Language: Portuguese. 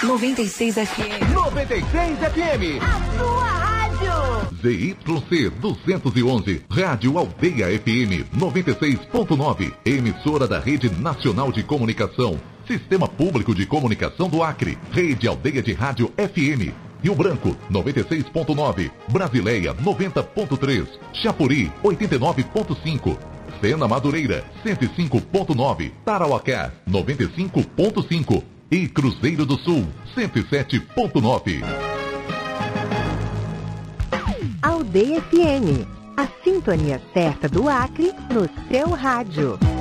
96 FM. 96 FM. A sua rádio. ZYC 211, Rádio Aldeia FM 96.9, emissora da Rede Nacional de Comunicação, Sistema Público de Comunicação do Acre, Rede Aldeia de Rádio FM. Rio Branco, 96.9, Brasileia, 90.3, Chapuri, 89.5, Sena Madureira, 105.9, Tarauacá, 95.5 e Cruzeiro do Sul, 107.9. Aldeia FM, a sintonia certa do Acre no seu rádio.